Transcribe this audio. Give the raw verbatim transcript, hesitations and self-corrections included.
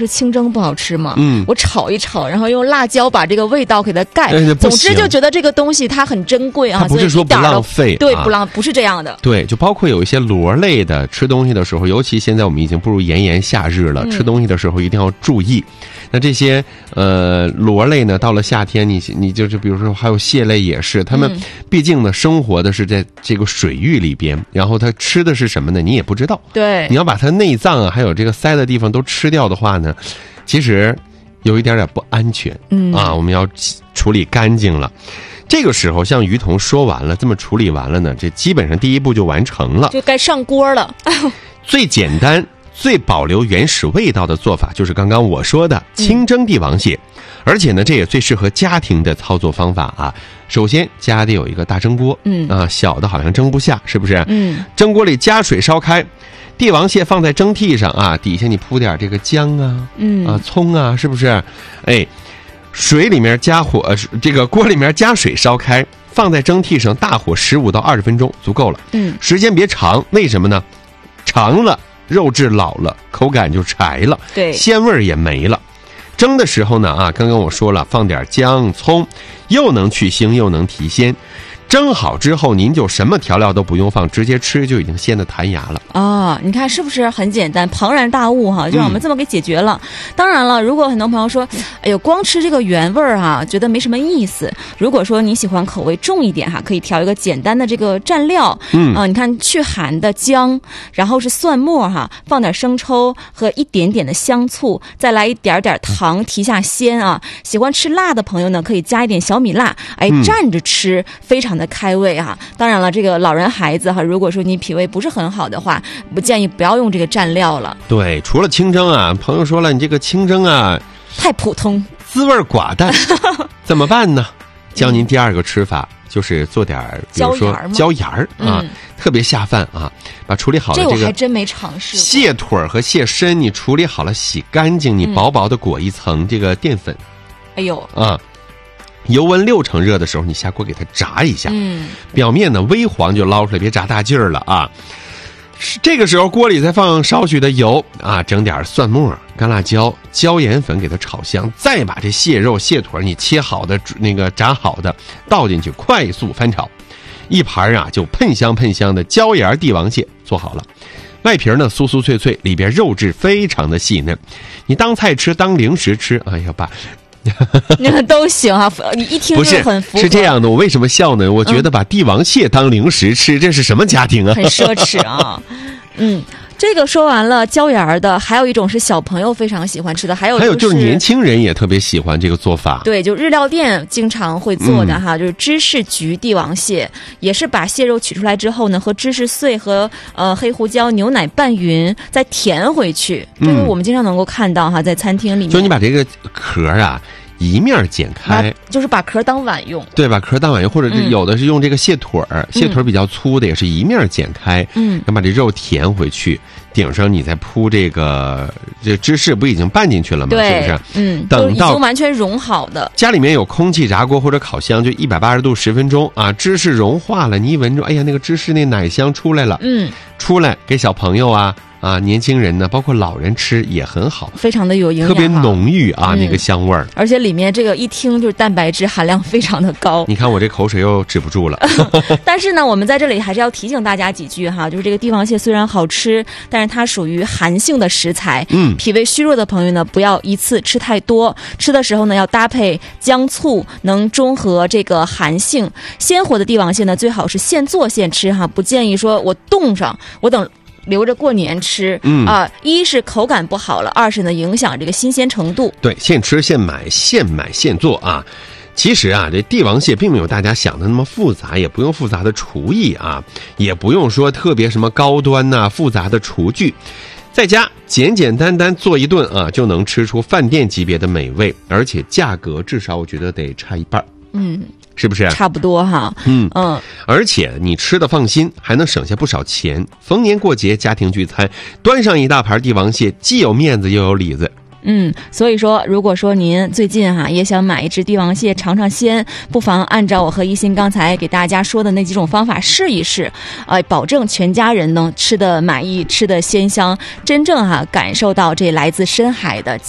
是清蒸不好吃吗？ 嗯， 我炒一炒，然后用辣椒把这个味道给它盖。 哎、 总之就觉得这个东西它很珍贵啊， 它不是说不浪费， 对， 啊、 不浪不是这样的。 对，就包括有一些螺类的，吃东西的时候，尤其现在我们已经步入炎炎夏日了，嗯、吃东西的时候一定要注意。那这些呃螺类呢，到了夏天，你你就是比如说还有蟹类也是，他们毕竟呢生活的是在这个水域里边，然后它吃的是什么呢？你也不知道。 对， 你要把它内脏啊，还有这个鳃的地方都吃掉的话呢，其实有一点点不安全。嗯啊，我们要处理干净了。这个时候，像于彤说完了，这么处理完了呢，这基本上第一步就完成了， 就该上锅了。 最简单。最保留原始味道的做法就是刚刚我说的清蒸帝王蟹、嗯、而且呢这也最适合家庭的操作方法啊。首先家里有一个大蒸锅，嗯啊，小的好像蒸不下，是不是？嗯，蒸锅里加水烧开，帝王蟹放在蒸屉上啊，底下你铺点这个姜啊，嗯啊葱啊，是不是？哎，水里面加火，呃，这个锅里面加水烧开，放在蒸屉上，大火十五到二十分钟足够了。嗯，时间别长，为什么呢？长了。肉质老了，口感就柴了， 对， 鲜味也没了。蒸的时候呢，啊，刚刚我说了，放点姜、葱，又能去腥又能提鲜。蒸好之后，您就什么调料都不用放，直接吃就已经鲜得弹牙了。 哦，你看是不是很简单，庞然大物哈，就让我们这么给解决了。嗯、当然了，如果很多朋友说，哎呦，光吃这个原味儿哈，觉得没什么意思。如果说你喜欢口味重一点哈，可以调一个简单的这个蘸料。嗯，啊、呃，你看去寒的姜，然后是蒜末哈，放点生抽和一点点的香醋，再来一点点糖提下鲜啊。喜欢吃辣的朋友呢，可以加一点小米辣，哎，蘸着吃，非常的。开胃啊！当然了，这个老人孩子哈，如果说你脾胃不是很好的话，不建议不要用这个蘸料了。 对，除了清蒸啊，朋友说了，你这个清蒸啊太普通， 滋味寡淡，怎么办呢？教您第二个吃法，就是做点比如说椒盐儿啊、嗯，特别下饭啊。把处理好的这个， 这我还真没尝试过。 蟹腿和蟹身，你处理好了，洗干净，你薄薄的裹一层这个淀粉。 哎呦啊！油温六成热的时候，你下锅给它炸一下，嗯，表面呢微黄就捞出来，别炸大劲儿了啊。这个时候锅里再放少许的油啊，整点蒜末、干辣椒、椒盐粉给它炒香，再把这蟹肉、蟹腿你切好的那个炸好的倒进去，快速翻炒，一盘啊就喷香喷香的椒盐帝王蟹做好了。外皮呢酥酥脆脆，里边肉质非常的细嫩，你当菜吃，当零食吃，哎呀爸。 那都行啊，你一听就很符合。 不是，是这样的，我为什么笑呢？我觉得把帝王蟹当零食吃，嗯、这是什么家庭啊？ 很奢侈啊。嗯，这个说完了椒盐的，还有一种是小朋友非常喜欢吃的，还有、就是、 还有就是年轻人也特别喜欢这个做法。 对，就日料店经常会做的哈，嗯、就是芝士焗帝王蟹，也是把蟹肉取出来之后呢，和芝士碎和呃黑胡椒、牛奶拌匀，再填回去。这个我们经常能够看到哈，在餐厅里面。 就你把这个壳啊。一面剪开， 就是把壳当碗用。 对，把壳当碗用，或者是有的是用这个蟹腿儿，嗯、蟹腿比较粗的，也是一面剪开，嗯，然后把这肉填回去，顶上你再铺这个这芝士，不已经拌进去了吗？ 对， 是不是？ 嗯， 等到已经完全融好的。 家里面有空气炸锅或者烤箱，就一百八十度十分钟啊，芝士融化了，你一闻着，哎呀，那个芝士那奶香出来了，嗯，出来给小朋友啊。啊，年轻人呢，包括老人吃也很好， 非常的有营养， 特别浓郁啊，嗯、那个香味儿。 而且里面这个一听就是蛋白质含量非常的高。 你看我这口水又止不住了。 但是呢，我们在这里还是要提醒大家几句哈，就是这个帝王蟹虽然好吃，但是它属于寒性的食材，嗯，脾胃虚弱的朋友呢，不要一次吃太多，吃的时候呢要搭配姜醋，能中和这个寒性。鲜活的帝王蟹呢，最好是现做现吃哈，不建议说我冻上，我等。留着过年吃，嗯啊，一是口感不好了，二是呢影响这个新鲜程度。 对，现吃现买，现买现做啊。其实啊，这帝王蟹并没有大家想的那么复杂，也不用复杂的厨艺啊，也不用说特别什么高端呐、啊、复杂的厨具，在家简简单单做一顿啊，就能吃出饭店级别的美味，而且价格至少我觉得得差一半。嗯。是不是差不多哈？ 嗯嗯，而且你吃的放心，还能省下不少钱。逢年过节、家庭聚餐，端上一大盘帝王蟹，既有面子又有里子。 嗯，所以说，如果说您最近哈、啊、也想买一只帝王蟹尝尝鲜，不妨按照我和一心刚才给大家说的那几种方法试一试，呃，保证全家人呢吃的满意，吃的鲜香，真正哈、啊、感受到这来自深海的